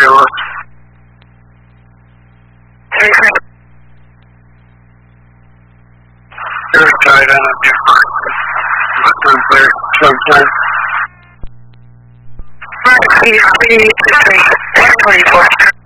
fearless. You're tied on a different. Sometime. He's 3 to 3, 24.